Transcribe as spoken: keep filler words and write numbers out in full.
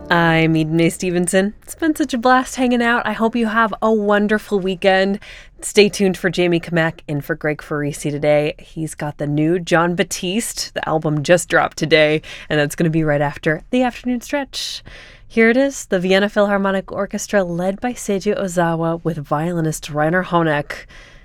I'm Eden May Stevenson. It's been such a blast hanging out. I hope you have a wonderful weekend. Stay tuned for Jamie Kamek in for Greg Farisi today. He's got the new Jon Batiste. The album just dropped today, and that's going to be right after the afternoon stretch. Here it is, the Vienna Philharmonic Orchestra led by Seiji Ozawa with violinist Rainer Honeck.